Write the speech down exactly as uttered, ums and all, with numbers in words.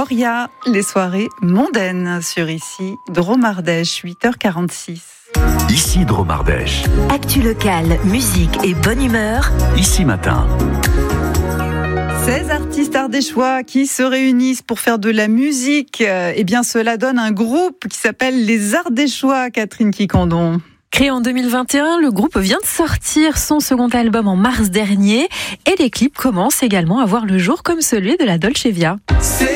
Oria, les soirées mondaines sur ici, Drôme Ardèche, huit heures quarante-six. Ici Drôme Ardèche. Actu locale, musique et bonne humeur. Ici Matin. seize artistes ardéchois qui se réunissent pour faire de la musique. Eh bien, cela donne un groupe qui s'appelle les Ardéchois, Catherine Quicandon. Créé en deux mille vingt et un, le groupe vient de sortir son second album en mars dernier et les clips commencent également à voir le jour comme celui de la Dolce Via.